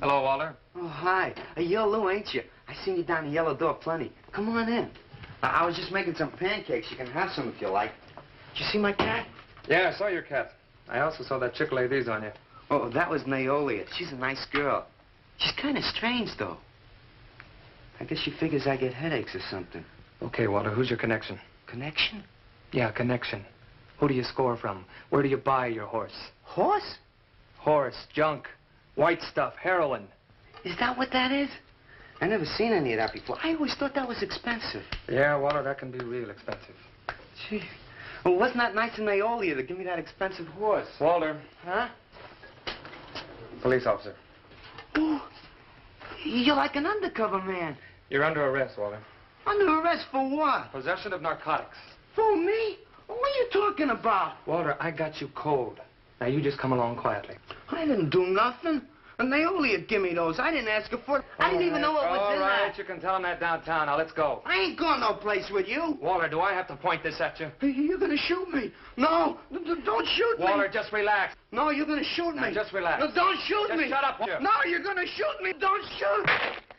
Hello, Walter. Oh, hi. You're Lou, ain't you? I seen you down the yellow door plenty. Come on in. I was just making some pancakes. You can have some if you like. Did you see my cat? Yeah, I saw your cat. I also saw that chick lay these on you. Oh, that was Naolia. She's a nice girl. She's kind of strange, though. I guess she figures I get headaches or something. Okay, Walter, who's your connection? Connection? Yeah, connection. Who do you score from? Where do you buy your horse? Horse? Horse, junk, white stuff, heroin. Is that what that is? I never seen any of that before. I always thought that was expensive. Yeah, Walter, that can be real expensive. Gee. Well, wasn't that nice of Naolia to give me that expensive horse? Walter. Huh? Police officer. Oh, you're like an undercover man. You're under arrest, Walter. Under arrest for what? Possession of narcotics. For me? What are you talking about? Walter, I got you cold. Now, you just come along quietly. I didn't do nothing. And Naolia give me those. I didn't ask her for it. I didn't even know what was in All right, that. you can tell him that downtown. Now, let's go. I ain't going no place with you. Walter, do I have to point this at you? You're gonna shoot me. No, don't shoot me. Walter, just relax. No, you're gonna shoot me. Now, just relax. No, don't shoot Just me. shut up, Walter. No, you're gonna shoot me. Don't shoot.